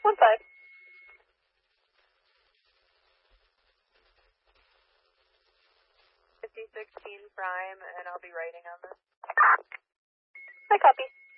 615. 5016 prime, and I'll be writing on this. I copy.